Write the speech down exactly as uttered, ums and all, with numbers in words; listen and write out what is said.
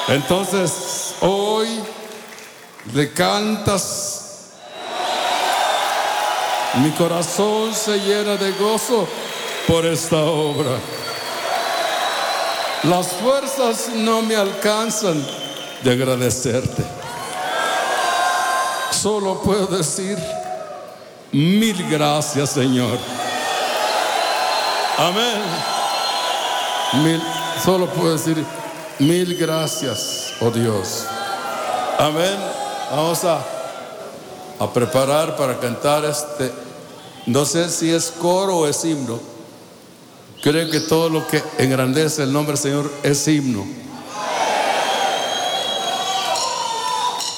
Entonces, hoy le cantas. Mi corazón se llena de gozo por esta obra. Las fuerzas no me alcanzan de agradecerte. Solo puedo decir mil gracias, Señor. Amén. Mil, solo puedo decir mil gracias, oh Dios. Amén. Vamos a, a preparar para cantar este. No sé si es coro o es himno. Creo que todo lo que engrandece el nombre del Señor es himno.